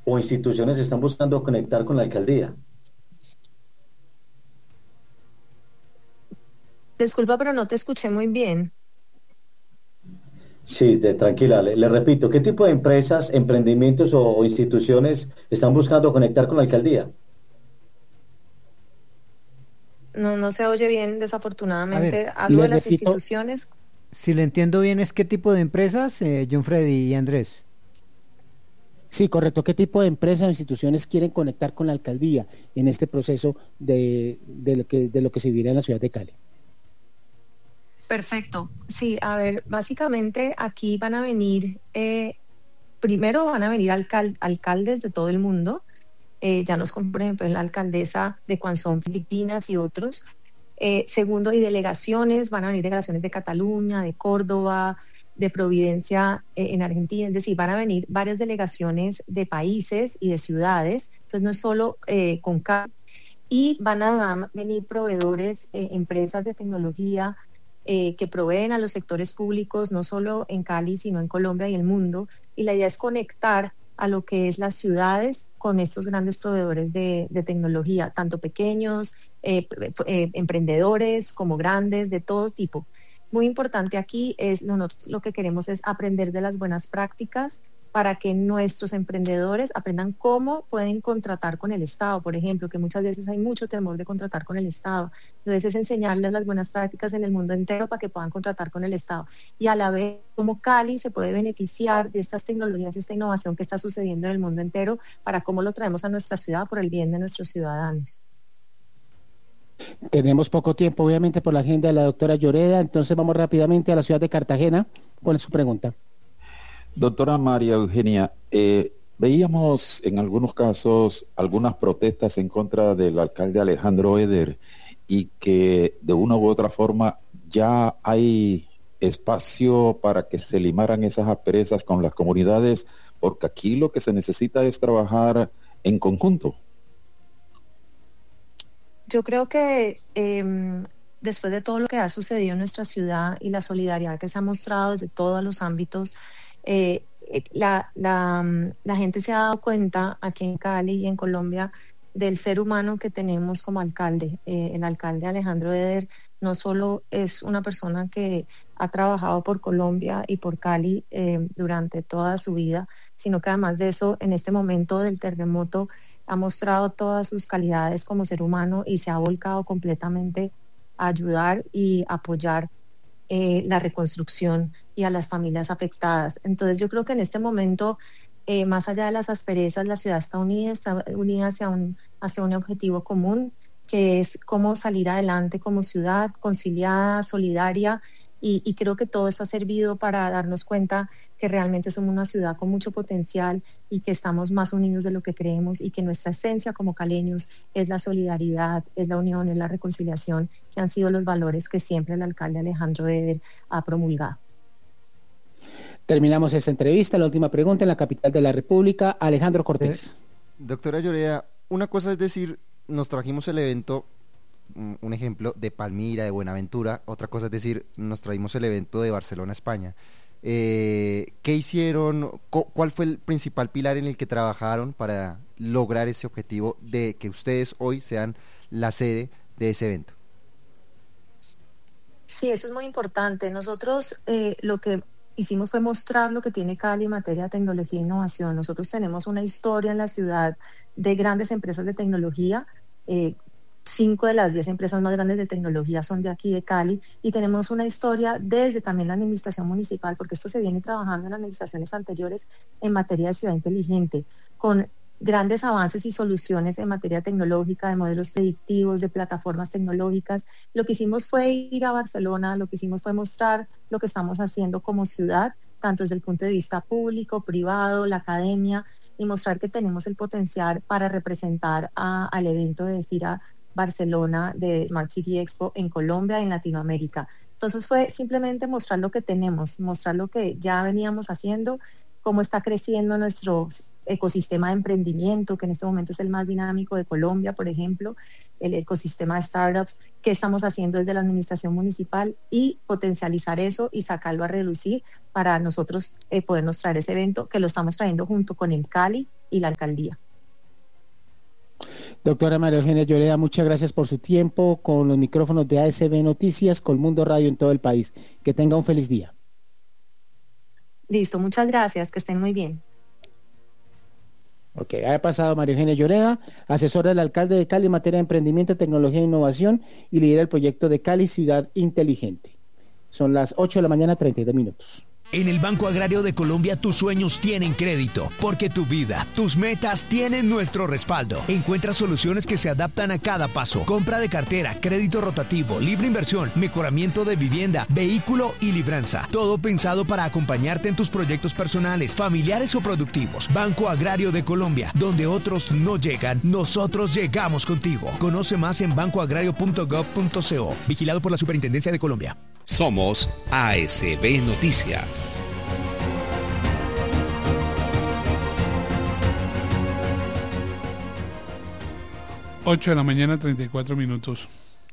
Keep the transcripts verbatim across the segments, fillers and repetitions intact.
o instituciones están buscando conectar con la alcaldía? Disculpa, pero no te escuché muy bien. Sí, de- tranquila, le, le repito, ¿qué tipo de empresas, emprendimientos o, o instituciones están buscando conectar con la alcaldía? No, no se oye bien, A ver, desafortunadamente. Hablo le de las repito, instituciones. si le entiendo bien, ¿es qué tipo de empresas, eh, John Freddy y Andrés? Sí, correcto. ¿Qué tipo de empresas o instituciones quieren conectar con la alcaldía en este proceso de, de lo que, de lo que se vivirá en la ciudad de Cali? Perfecto. Sí, a ver, básicamente aquí van a venir, eh, primero van a venir alcal- alcaldes de todo el mundo. Eh, ya nos como por ejemplo la alcaldesa de Cuanzón, Filipinas y otros. Eh, segundo, y delegaciones, van a venir delegaciones de Cataluña, de Córdoba, de Providencia eh, en Argentina, es decir, van a venir varias delegaciones de países y de ciudades, entonces no es solo eh, con Cali, y van a venir proveedores, eh, empresas de tecnología eh, que proveen a los sectores públicos, no solo en Cali, sino en Colombia y el mundo, y la idea es conectar a lo que es las ciudades con estos grandes proveedores de, de tecnología, tanto pequeños, eh, eh, emprendedores como grandes, de todo tipo. Muy importante aquí es lo, lo que queremos es aprender de las buenas prácticas para que nuestros emprendedores aprendan cómo pueden contratar con el Estado, por ejemplo, que muchas veces hay mucho temor de contratar con el Estado. Entonces es enseñarles las buenas prácticas en el mundo entero para que puedan contratar con el Estado. Y a la vez, cómo Cali se puede beneficiar de estas tecnologías, de esta innovación que está sucediendo en el mundo entero, para cómo lo traemos a nuestra ciudad por el bien de nuestros ciudadanos. Tenemos poco tiempo, obviamente, por la agenda de la doctora Lloreda, entonces vamos rápidamente a la ciudad de Cartagena. ¿Cuál es su pregunta? Doctora María Eugenia, eh, veíamos en algunos casos algunas protestas en contra del alcalde Alejandro Eder y que de una u otra forma ya hay espacio para que se limaran esas asperezas con las comunidades, porque aquí lo que se necesita es trabajar en conjunto. Yo creo que eh, después de todo lo que ha sucedido en nuestra ciudad y la solidaridad que se ha mostrado desde todos los ámbitos, eh, la, la, la gente se ha dado cuenta aquí en Cali y en Colombia del ser humano que tenemos como alcalde. Eh, el alcalde Alejandro Eder no solo es una persona que ha trabajado por Colombia y por Cali eh, durante toda su vida, sino que además de eso, en este momento del terremoto, ha mostrado todas sus calidades como ser humano y se ha volcado completamente a ayudar y apoyar eh, la reconstrucción y a las familias afectadas. Entonces yo creo que en este momento, eh, más allá de las asperezas, la ciudad está unida, está unida hacia un, hacia un objetivo común, que es cómo salir adelante como ciudad, conciliada, solidaria, y, y creo que todo esto ha servido para darnos cuenta que realmente somos una ciudad con mucho potencial y que estamos más unidos de lo que creemos y que nuestra esencia como caleños es la solidaridad, es la unión, es la reconciliación, que han sido los valores que siempre el alcalde Alejandro Eder ha promulgado. Terminamos esta entrevista. La última pregunta en la capital de la República, Alejandro Cortés. Eh, doctora Lloreda, una cosa es decir, nos trajimos el evento, un ejemplo, de Palmira, de Buenaventura, otra cosa es decir, nos traímos el evento de Barcelona, España. Eh, ¿Qué hicieron? ¿Cuál fue el principal pilar en el que trabajaron para lograr ese objetivo de que ustedes hoy sean la sede de ese evento? Sí, eso es muy importante. Nosotros eh, lo que hicimos fue mostrar lo que tiene Cali en materia de tecnología e innovación. Nosotros tenemos una historia en la ciudad de grandes empresas de tecnología. Eh, Cinco de las diez empresas más grandes de tecnología son de aquí, de Cali, y tenemos una historia desde también la administración municipal, porque esto se viene trabajando en administraciones anteriores en materia de ciudad inteligente, con grandes avances y soluciones en materia tecnológica, de modelos predictivos, de plataformas tecnológicas. Lo que hicimos fue ir a Barcelona, lo que hicimos fue mostrar lo que estamos haciendo como ciudad, tanto desde el punto de vista público, privado, la academia, y mostrar que tenemos el potencial para representar a, al evento de FIRA Barcelona de Smart City Expo en Colombia y en Latinoamérica. Entonces fue simplemente mostrar lo que tenemos, mostrar lo que ya veníamos haciendo, cómo está creciendo nuestro ecosistema de emprendimiento, que en este momento es el más dinámico de Colombia, por ejemplo, el ecosistema de startups, qué estamos haciendo desde la administración municipal y potencializar eso y sacarlo a relucir para nosotros eh, podernos traer ese evento, que lo estamos trayendo junto con el Cali, y la alcaldía. Doctora María Eugenia Lloreda, muchas gracias por su tiempo con los micrófonos de A S B Noticias, Colmundo Radio en todo el país. Que tenga un feliz día. Listo, muchas gracias, que estén muy bien. Ok, ha pasado María Eugenia Lloreda, asesora del alcalde de Cali en materia de emprendimiento, tecnología e innovación y lidera el proyecto de Cali Ciudad Inteligente. Son las ocho de la mañana, treinta y dos minutos. En el Banco Agrario de Colombia tus sueños tienen crédito, porque tu vida, tus metas tienen nuestro respaldo. Encuentra soluciones que se adaptan a cada paso. Compra de cartera, crédito rotativo, libre inversión, mejoramiento de vivienda, vehículo y libranza. Todo pensado para acompañarte en tus proyectos personales, familiares o productivos. Banco Agrario de Colombia, donde otros no llegan, nosotros llegamos contigo. Conoce más en banco agrario punto gov punto co. Vigilado por la Superintendencia de Colombia. Somos A S B Noticias. ocho de la mañana, treinta y cuatro minutos.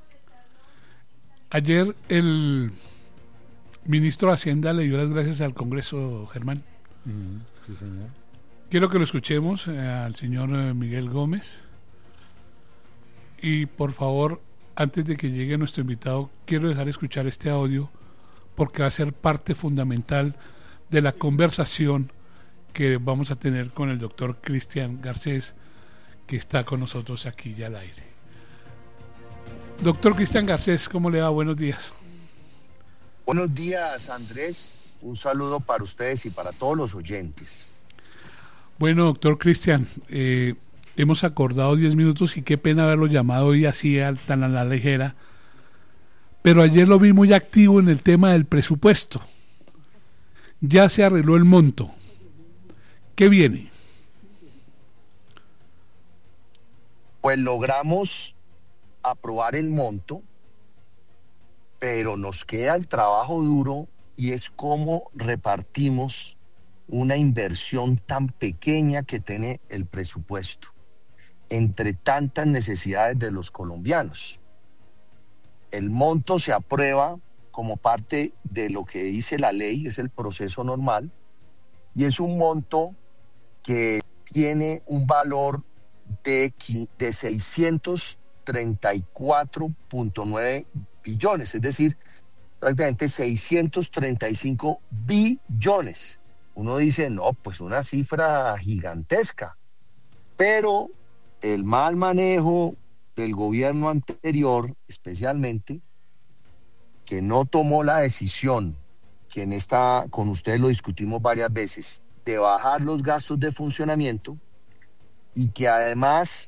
Ayer el ministro de Hacienda le dio las gracias al Congreso, Germán. Mm, sí, señor. Quiero que lo escuchemos eh, al señor eh, Miguel Gómez. Y por favor, antes de que llegue nuestro invitado, quiero dejar escuchar este audio porque va a ser parte fundamental de la conversación que vamos a tener con el doctor Cristian Garcés, que está con nosotros aquí ya al aire. Doctor Cristian Garcés, ¿cómo le va? Buenos días. Buenos días, Andrés. Un saludo para ustedes y para todos los oyentes. Bueno, doctor Cristian, eh, hemos acordado diez minutos y qué pena haberlo llamado hoy así tan a la ligera, pero ayer lo vi muy activo en el tema del presupuesto. Ya se arregló el monto. ¿Qué viene? Pues logramos aprobar el monto, pero nos queda el trabajo duro y es cómo repartimos una inversión tan pequeña que tiene el presupuesto entre tantas necesidades de los colombianos. El monto se aprueba como parte de lo que dice la ley, es el proceso normal, y es un monto que tiene un valor de, de seiscientos treinta y cuatro punto nueve billones, es decir, prácticamente seiscientos treinta y cinco billones. Uno dice, no, pues una cifra gigantesca, pero el mal manejo del gobierno anterior, especialmente, que no tomó la decisión, que en esta, con ustedes lo discutimos varias veces, de bajar los gastos de funcionamiento y que además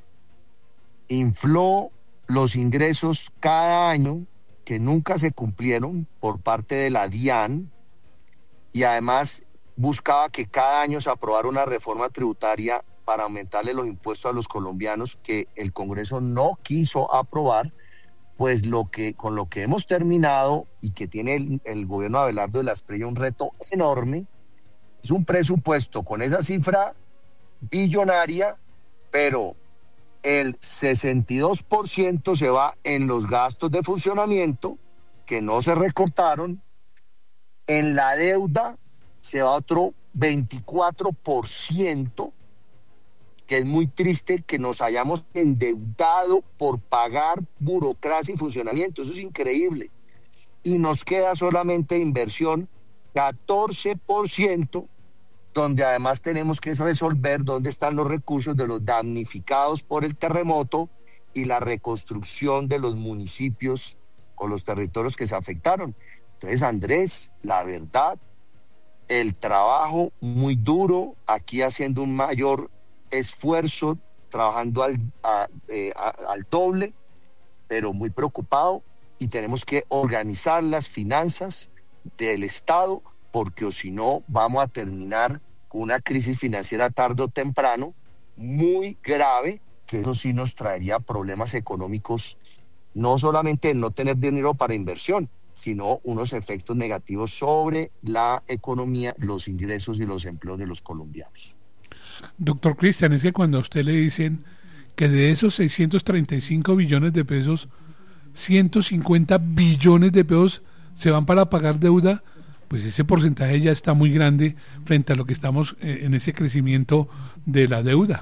infló los ingresos cada año que nunca se cumplieron por parte de la DIAN, y además buscaba que cada año se aprobara una reforma tributaria para aumentarle los impuestos a los colombianos que el Congreso no quiso aprobar. Pues lo que con lo que hemos terminado y que tiene el, el gobierno de Abelardo de la Espriella un reto enorme, es un presupuesto con esa cifra billonaria, pero el sesenta y dos por ciento se va en los gastos de funcionamiento, que no se recortaron, en la deuda se va otro veinticuatro por ciento, que es muy triste que nos hayamos endeudado por pagar burocracia y funcionamiento, eso es increíble. Y nos queda solamente inversión catorce por ciento, donde además tenemos que resolver dónde están los recursos de los damnificados por el terremoto y la reconstrucción de los municipios o los territorios que se afectaron. Entonces, Andrés, la verdad, el trabajo muy duro, aquí haciendo un mayor esfuerzo, trabajando al, a, eh, a, al doble, pero muy preocupado, y tenemos que organizar las finanzas del Estado, porque o si no vamos a terminar con una crisis financiera tarde o temprano muy grave, que eso sí nos traería problemas económicos, no solamente el no tener dinero para inversión, sino unos efectos negativos sobre la economía, los ingresos y los empleos de los colombianos. Doctor Cristian, es que cuando a usted le dicen que de esos seiscientos treinta y cinco billones de pesos, ciento cincuenta billones de pesos se van para pagar deuda, pues ese porcentaje ya está muy grande frente a lo que estamos eh, en ese crecimiento de la deuda.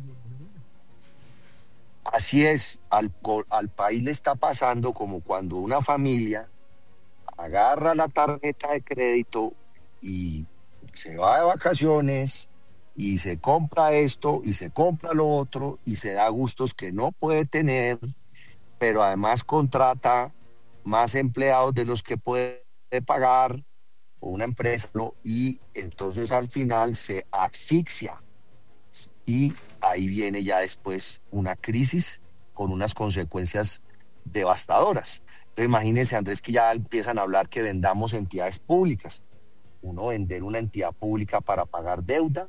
Así es, al, al país le está pasando como cuando una familia agarra la tarjeta de crédito y se va de vacaciones y se compra esto y se compra lo otro y se da gustos que no puede tener, pero además contrata más empleados de los que puede pagar o una empresa, ¿no? Y entonces al final se asfixia y ahí viene ya después una crisis con unas consecuencias devastadoras. Entonces imagínense, Andrés, que ya empiezan a hablar que vendamos entidades públicas. Uno vender una entidad pública para pagar deuda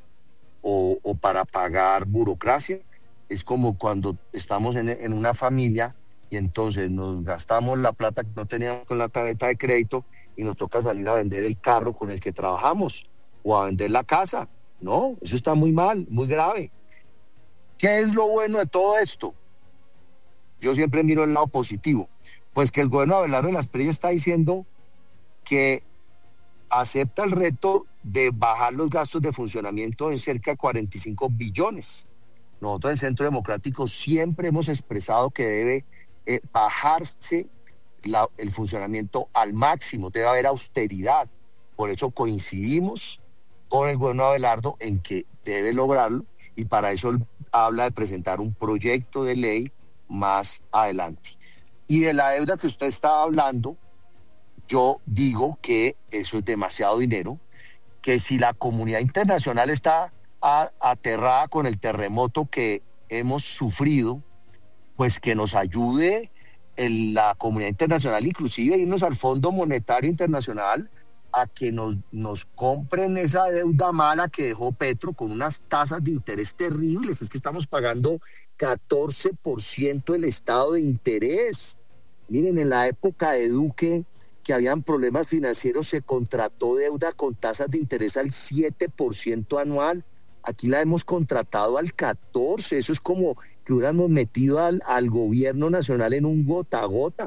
o, o para pagar burocracia. Es como cuando estamos en, en una familia y entonces nos gastamos la plata que no teníamos con la tarjeta de crédito y nos toca salir a vender el carro con el que trabajamos o a vender la casa. No, eso está muy mal, muy grave. ¿Qué es lo bueno de todo esto? Yo siempre miro el lado positivo. Pues que el gobierno de Abelardo de la Espriella está diciendo que acepta el reto de bajar los gastos de funcionamiento en cerca de cuarenta y cinco billones. Nosotros en Centro Democrático siempre hemos expresado que debe eh, bajarse la, el funcionamiento al máximo, debe haber austeridad. Por eso coincidimos con el gobierno de Abelardo en que debe lograrlo y para eso él habla de presentar un proyecto de ley más adelante. Y de la deuda que usted estaba hablando, yo digo que eso es demasiado dinero, que si la comunidad internacional está a, aterrada con el terremoto que hemos sufrido, pues que nos ayude en la comunidad internacional, inclusive irnos al Fondo Monetario Internacional a que nos, nos compren esa deuda mala que dejó Petro con unas tasas de interés terribles. Es que estamos pagando catorce por ciento del estado de interés. Miren, en la época de Duque, que habían problemas financieros, se contrató deuda con tasas de interés al siete por ciento anual. Aquí la hemos contratado al catorce por ciento. Eso es como que hubiéramos metido al, al gobierno nacional en un gota a gota.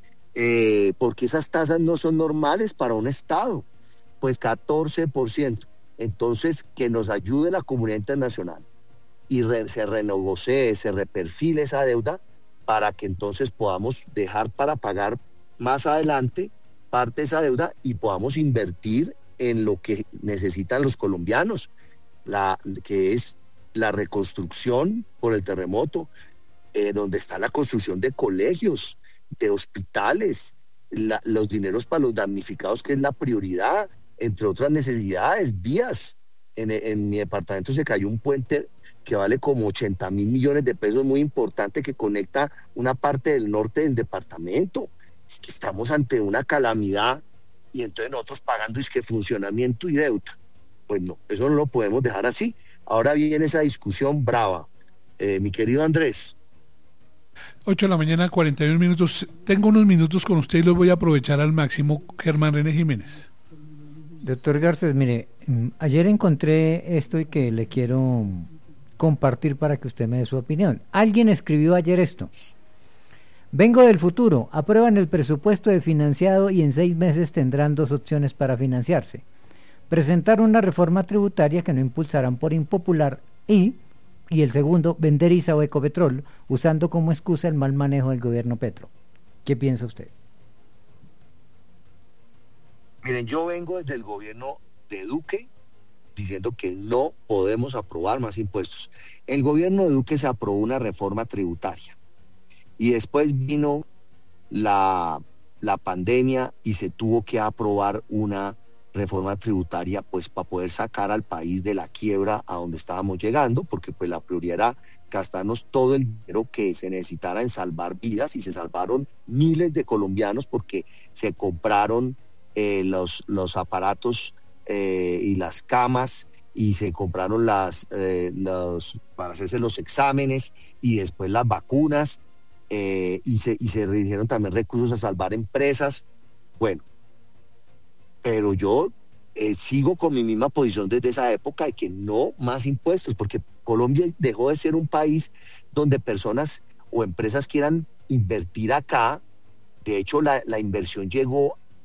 Eh, porque esas tasas no son normales para un estado, pues catorce por ciento. Entonces, que nos ayude la comunidad internacional y re, se renegocie, se reperfile esa deuda para que entonces podamos dejar para pagar más adelante parte de esa deuda y podamos invertir en lo que necesitan los colombianos, la, que es la reconstrucción por el terremoto, eh, donde está la construcción de colegios, de hospitales, la, los dineros para los damnificados, que es la prioridad, entre otras necesidades, vías. En, en mi departamento se cayó un puente que vale como ochenta mil millones de pesos, muy importante, que conecta una parte del norte del departamento. Es que estamos ante una calamidad y entonces nosotros pagando es que funcionamiento y deuda. Pues no, eso no lo podemos dejar así. Ahora viene esa discusión brava. Eh, mi querido Andrés. ocho de la mañana, cuarenta y uno minutos. Tengo unos minutos con usted y los voy a aprovechar al máximo. Germán René Jiménez. Doctor Garcés, mire, ayer encontré esto y que le quiero compartir para que usted me dé su opinión. Alguien escribió ayer esto. Vengo del futuro, aprueban el presupuesto de financiado y en seis meses tendrán dos opciones para financiarse. Presentar una reforma tributaria que no impulsarán por impopular y... Y el segundo, vender I S A o Ecopetrol, usando como excusa el mal manejo del gobierno Petro. ¿Qué piensa usted? Miren, yo vengo desde el gobierno de Duque diciendo que no podemos aprobar más impuestos. El gobierno de Duque se aprobó una reforma tributaria y después vino la, la pandemia y se tuvo que aprobar una reforma tributaria pues para poder sacar al país de la quiebra a donde estábamos llegando, porque pues la prioridad era gastarnos todo el dinero que se necesitara en salvar vidas y se salvaron miles de colombianos porque se compraron eh, los, los aparatos eh, y las camas y se compraron las eh, los, para hacerse los exámenes y después las vacunas eh, y, se, y se dirigieron también recursos a salvar empresas. Bueno, pero yo eh, sigo con mi misma posición desde esa época de que no más impuestos, porque Colombia dejó de ser un país donde personas o empresas quieran invertir acá. De hecho, la, la inversión llegó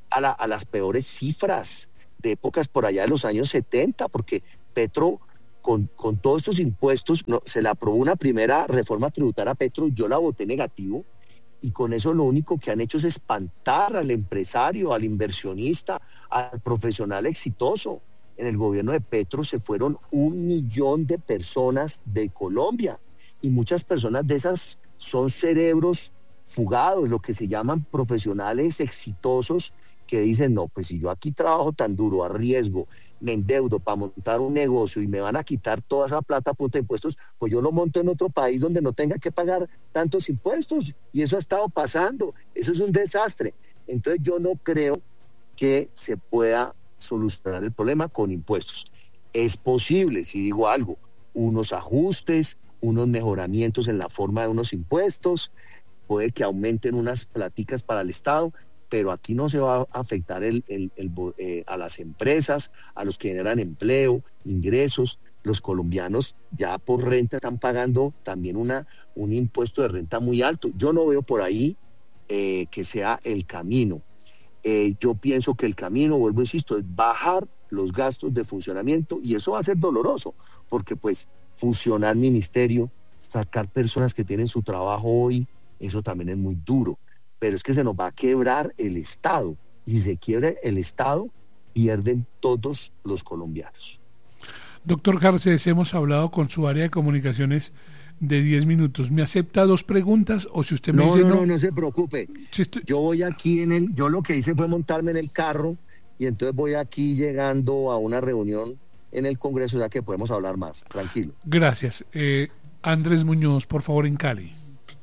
a, la, a las peores cifras de épocas por allá de los años setenta, porque Petro, con, con todos estos impuestos, no, se le aprobó una primera reforma tributaria a Petro, yo la voté negativo, y con eso lo único que han hecho es espantar al empresario, al inversionista, al profesional exitoso. En el gobierno de Petro se fueron un millón de personas de Colombia, y muchas personas de esas son cerebros fugados, lo que se llaman profesionales exitosos, que dicen, no, pues si yo aquí trabajo tan duro, arriesgo, me endeudo para montar un negocio y me van a quitar toda esa plata a punta de impuestos, pues yo lo monto en otro país donde no tenga que pagar tantos impuestos. Y eso ha estado pasando, eso es un desastre. Entonces yo no creo que se pueda solucionar el problema con impuestos. Es posible, si digo algo, unos ajustes, unos mejoramientos en la forma de unos impuestos, puede que aumenten unas platicas para el Estado, pero aquí no se va a afectar el, el, el, eh, a las empresas, a los que generan empleo, ingresos. Los colombianos ya por renta están pagando también una, un impuesto de renta muy alto. Yo no veo por ahí eh, que sea el camino. Eh, yo pienso que el camino, vuelvo a insisto, es bajar los gastos de funcionamiento, y eso va a ser doloroso, porque pues fusionar ministerio, sacar personas que tienen su trabajo hoy, eso también es muy duro. Pero es que se nos va a quebrar el Estado, y si se quiebra el Estado, pierden todos los colombianos. Doctor Garcés, hemos hablado con su área de comunicaciones de diez minutos. ¿Me acepta dos preguntas o si usted me no, dice no? no, no, no se preocupe. Si estoy... Yo voy aquí en el, yo lo que hice fue montarme en el carro, y entonces voy aquí llegando a una reunión en el Congreso, ya que podemos hablar más, tranquilo. Gracias. Eh, Andrés Muñoz, por favor, en Cali.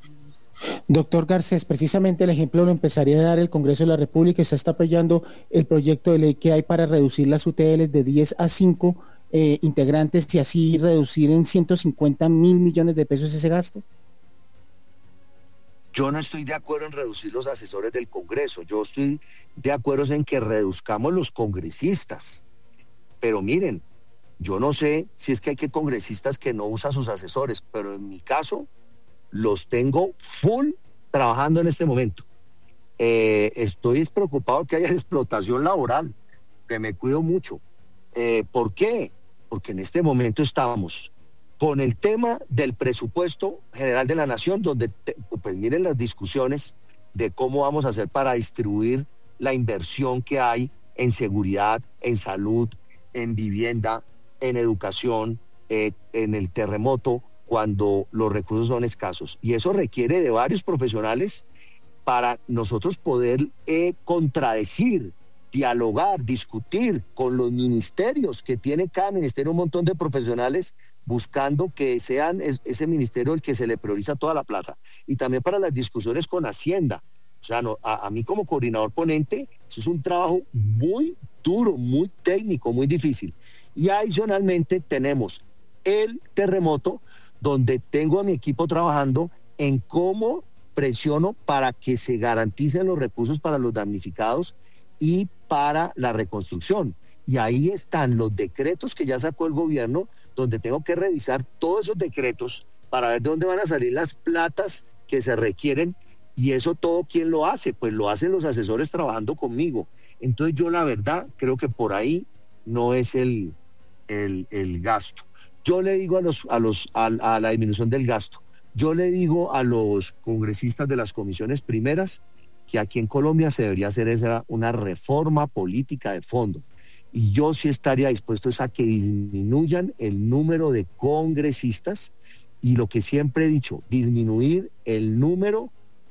Doctor Garcés, precisamente el ejemplo lo empezaría a dar el Congreso de la República. Se está apoyando el proyecto de ley que hay para reducir las U T Ls de diez a cinco eh, integrantes, y así reducir en ciento cincuenta mil millones de pesos ese gasto. Yo no estoy de acuerdo en reducir los asesores del Congreso, yo estoy de acuerdo en que reduzcamos los congresistas. Pero miren, yo no sé si es que hay que congresistas que no usan sus asesores, pero en mi caso los tengo full trabajando en este momento. Eh, estoy preocupado que haya explotación laboral, que me cuido mucho. Eh, ¿Por qué? Porque en este momento estábamos con el tema del presupuesto general de la nación, donde te, pues miren las discusiones de cómo vamos a hacer para distribuir la inversión que hay en seguridad, en salud, en vivienda, en educación, eh, en el terremoto, cuando los recursos son escasos. Y eso requiere de varios profesionales para nosotros poder eh, contradecir, dialogar, discutir con los ministerios, que tiene cada ministerio un montón de profesionales buscando que sean es, ese ministerio el que se le prioriza toda la plata. Y también para las discusiones con Hacienda. O sea, no, a, a mí como coordinador ponente, eso es un trabajo muy duro, muy técnico, muy difícil. Y adicionalmente tenemos el terremoto, donde tengo a mi equipo trabajando en cómo presiono para que se garanticen los recursos para los damnificados y para la reconstrucción. Y ahí están los decretos que ya sacó el gobierno, donde tengo que revisar todos esos decretos para ver de dónde van a salir las platas que se requieren. Y eso todo, ¿quién lo hace? Pues lo hacen los asesores trabajando conmigo. Entonces yo la verdad creo que por ahí no es el, el, el gasto. Yo le digo a los a los a, a la disminución del gasto, yo le digo a los congresistas de las comisiones primeras que aquí en Colombia se debería hacer esa, una reforma política de fondo. Y yo sí estaría dispuesto a que disminuyan el número de congresistas, y lo que siempre he dicho, disminuir el número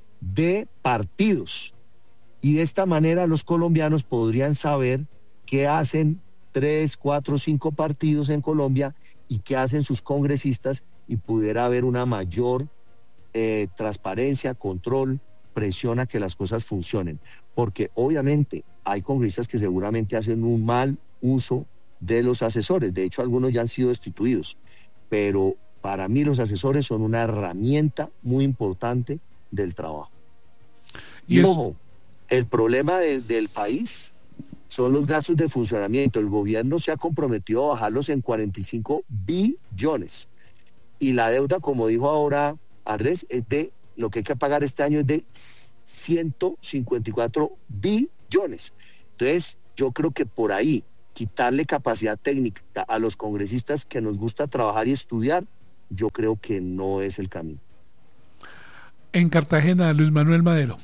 de partidos. Y de esta manera los colombianos podrían saber qué hacen tres, cuatro, cinco partidos en Colombia y qué hacen sus congresistas, y pudiera haber una mayor eh, transparencia, control, presión a que las cosas funcionen. Porque obviamente hay congresistas que seguramente hacen un mal uso de los asesores. De hecho, algunos ya han sido destituidos. Pero para mí los asesores son una herramienta muy importante del trabajo. Y, y ojo, el problema de, del país son los gastos de funcionamiento. El gobierno se ha comprometido a bajarlos en cuarenta y cinco billones. Y la deuda, como dijo ahora Andrés, es de, lo que hay que pagar este año es de ciento cincuenta y cuatro billones. Entonces, yo creo que por ahí, quitarle capacidad técnica a los congresistas que nos gusta trabajar y estudiar, yo creo que no es el camino. En Cartagena, Luis Manuel Madero.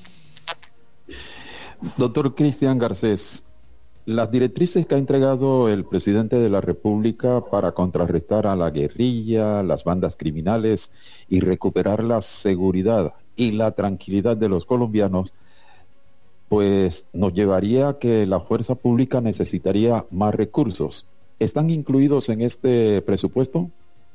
Doctor Cristian Garcés, las directrices que ha entregado el presidente de la República para contrarrestar a la guerrilla, las bandas criminales y recuperar la seguridad y la tranquilidad de los colombianos, pues nos llevaría a que la fuerza pública necesitaría más recursos. ¿Están incluidos en este presupuesto?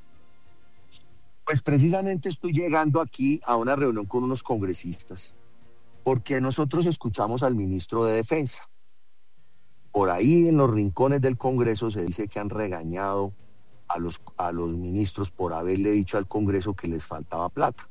Pues precisamente estoy llegando aquí a una reunión con unos congresistas, porque nosotros escuchamos al ministro de Defensa. Por ahí en los rincones del Congreso se dice que han regañado a los, a los ministros por haberle dicho al Congreso que les faltaba plata.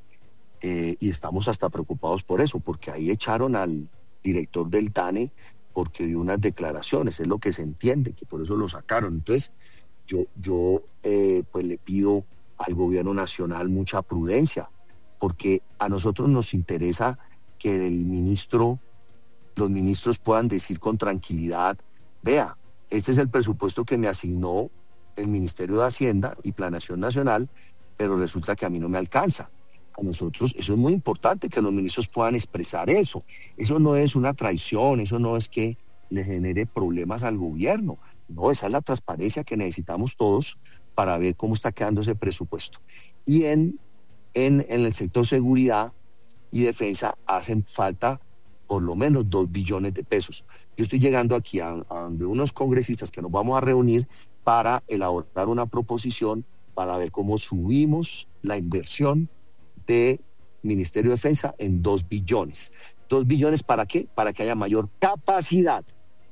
Eh, y estamos hasta preocupados por eso, porque ahí echaron al director del D A N E porque dio unas declaraciones, es lo que se entiende, que por eso lo sacaron. Entonces, yo, yo eh, pues le pido al gobierno nacional mucha prudencia, porque a nosotros nos interesa que el ministro, los ministros puedan decir con tranquilidad, vea, este es el presupuesto que me asignó el Ministerio de Hacienda y Planeación Nacional, pero resulta que a mí no me alcanza. A nosotros eso es muy importante, que los ministros puedan expresar eso. Eso no es una traición, eso no es que le genere problemas al gobierno. No, esa es la transparencia que necesitamos todos para ver cómo está quedando ese presupuesto. Y en, en, en el sector seguridad y defensa hacen falta por lo menos dos billones de pesos. Yo estoy llegando aquí a, a donde unos congresistas que nos vamos a reunir para elaborar una proposición para ver cómo subimos la inversión de Ministerio de Defensa en dos billones. ¿Dos billones para qué? Para que haya mayor capacidad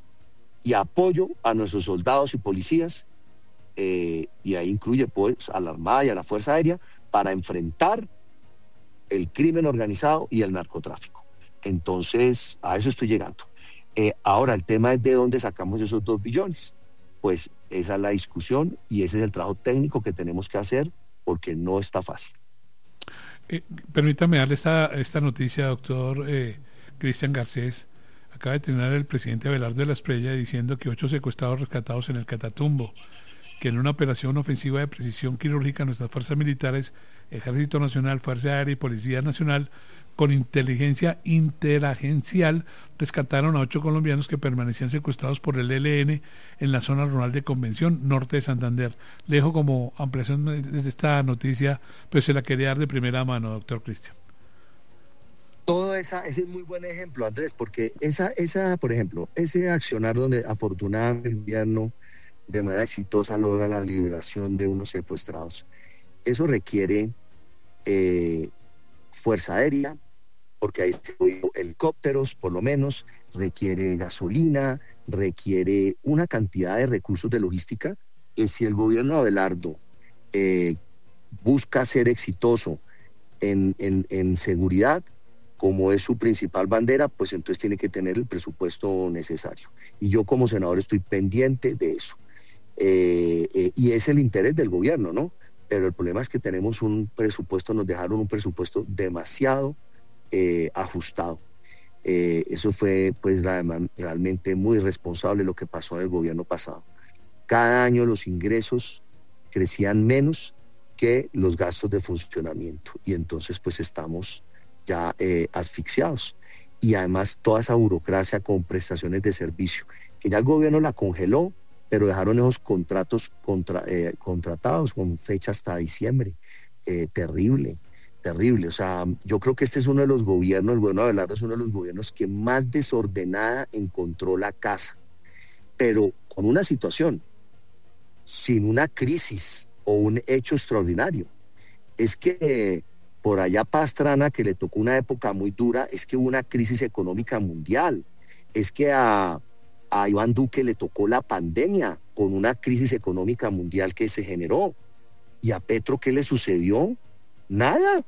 y apoyo a nuestros soldados y policías, eh, y ahí incluye pues a la Armada y a la Fuerza Aérea, para enfrentar el crimen organizado y el narcotráfico. Entonces, a eso estoy llegando. Eh, ahora, el tema es de dónde sacamos esos dos billones. Pues esa es la discusión y ese es el trabajo técnico que tenemos que hacer, porque no está fácil. Eh, permítame darle esta, esta noticia, doctor eh, Cristian Garcés. Acaba de terminar el presidente Abelardo de la Espriella diciendo que ocho secuestrados rescatados en el Catatumbo, que en una operación ofensiva de precisión quirúrgica nuestras fuerzas militares, Ejército Nacional, Fuerza Aérea y Policía Nacional, con inteligencia interagencial, rescataron a ocho colombianos que permanecían secuestrados por el E L N en la zona rural de Convención, norte de Santander. Le dejo como ampliación desde esta noticia, pero se la quería dar de primera mano, doctor Cristian. Todo esa, ese es muy buen ejemplo, Andrés, porque esa, esa, por ejemplo, ese accionar donde afortunadamente el gobierno de manera exitosa logra la liberación de unos secuestrados, eso requiere eh, fuerza aérea, porque hay helicópteros, por lo menos, requiere gasolina, requiere una cantidad de recursos de logística, que si el gobierno de Abelardo eh, busca ser exitoso en, en, en seguridad, como es su principal bandera, pues entonces tiene que tener el presupuesto necesario. Y yo como senador estoy pendiente de eso. Eh, eh, y es el interés del gobierno, ¿no? Pero el problema es que tenemos un presupuesto, nos dejaron un presupuesto demasiado eh, ajustado. Eh, eso fue pues realmente muy irresponsable lo que pasó en el gobierno pasado. Cada año los ingresos crecían menos que los gastos de funcionamiento y entonces pues estamos ya eh, asfixiados. Y además toda esa burocracia con prestaciones de servicio, que ya el gobierno la congeló, pero dejaron esos contratos contra, eh, contratados con fecha hasta diciembre. Eh, terrible, terrible. O sea, yo creo que este es uno de los gobiernos, el gobierno de Abelardo es uno de los gobiernos que más desordenada encontró la casa, pero con una situación, sin una crisis o un hecho extraordinario. Es que eh, por allá Pastrana, que le tocó una época muy dura, es que hubo una crisis económica mundial. Es que a... a Iván Duque le tocó la pandemia con una crisis económica mundial que se generó. ¿Y a Petro qué le sucedió? Nada.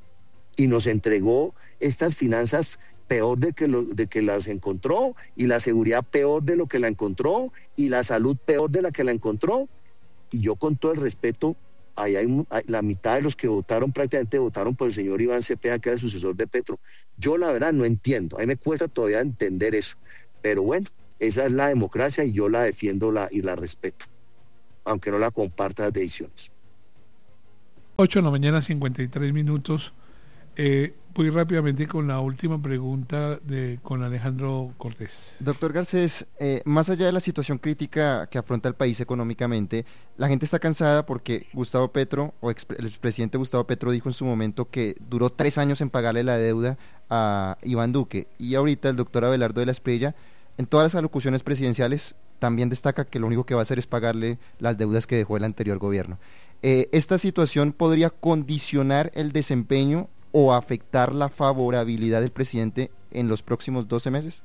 Y nos entregó estas finanzas peor de que, lo, de que las encontró, y la seguridad peor de lo que la encontró, y la salud peor de la que la encontró. Y yo, con todo el respeto, ahí hay, hay la mitad de los que votaron, prácticamente votaron por el señor Iván Cepeda, que era el sucesor de Petro. Yo la verdad no entiendo, a mí me cuesta todavía entender eso. Pero bueno, esa es la democracia y yo la defiendo la, y la respeto, aunque no la comparta las decisiones. ocho de la mañana, cincuenta y tres minutos. Eh, voy rápidamente con la última pregunta de con Alejandro Cortés. Doctor Garcés, eh, más allá de la situación crítica que afronta el país económicamente, la gente está cansada porque Gustavo Petro, o ex, el expresidente Gustavo Petro dijo en su momento que duró tres años en pagarle la deuda a Iván Duque, y ahorita el doctor Abelardo de la Espriella, en todas las alocuciones presidenciales, también destaca que lo único que va a hacer es pagarle las deudas que dejó el anterior gobierno. Eh, ¿Esta situación podría condicionar el desempeño o afectar la favorabilidad del presidente en los próximos doce meses?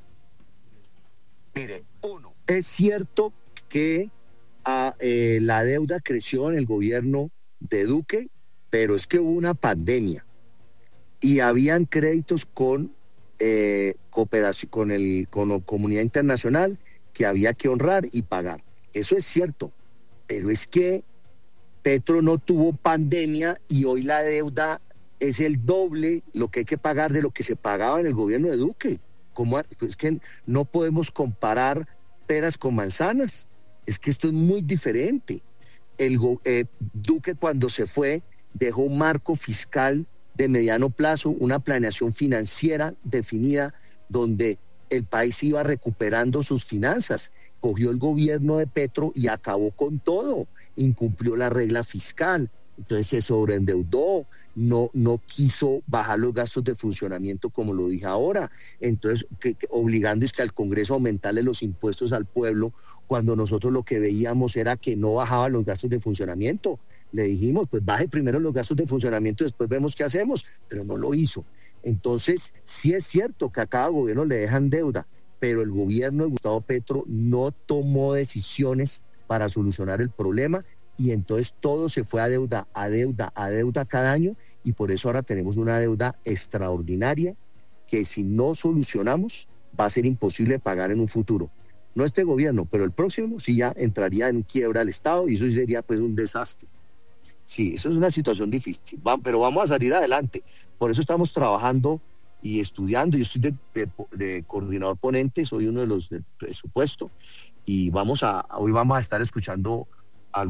Mire, uno, es cierto que a, eh, la deuda creció en el gobierno de Duque, pero es que hubo una pandemia y habían créditos con eh, cooperación, con el con la comunidad internacional que había que honrar y pagar. Eso es cierto, pero es que Petro no tuvo pandemia y hoy la deuda es el doble lo que hay que pagar de lo que se pagaba en el gobierno de Duque. ¿Cómo? Es que no podemos comparar peras con manzanas. Es que esto es muy diferente. El eh, Duque, cuando se fue, dejó un marco fiscal de mediano plazo, una planeación financiera definida donde el país iba recuperando sus finanzas. Cogió el gobierno de Petro y acabó con todo. Incumplió la regla fiscal. Entonces se sobreendeudó, no, no quiso bajar los gastos de funcionamiento como lo dije ahora, entonces que, que, obligando es que al Congreso aumentarle los impuestos al pueblo, cuando nosotros lo que veíamos era que no bajaba los gastos de funcionamiento. Le dijimos, pues baje primero los gastos de funcionamiento y después vemos qué hacemos, pero no lo hizo. Entonces sí es cierto que a cada gobierno le dejan deuda, pero el gobierno de Gustavo Petro no tomó decisiones para solucionar el problema. Y entonces todo se fue a deuda, a deuda, a deuda cada año, y por eso ahora tenemos una deuda extraordinaria que si no solucionamos va a ser imposible pagar en un futuro. No este gobierno, pero el próximo sí ya entraría en quiebra el Estado y eso sería pues un desastre. Sí, eso es una situación difícil, pero vamos a salir adelante. Por eso estamos trabajando y estudiando. Yo estoy de, de, de coordinador ponente, soy uno de los del presupuesto, y vamos a, hoy vamos a estar escuchando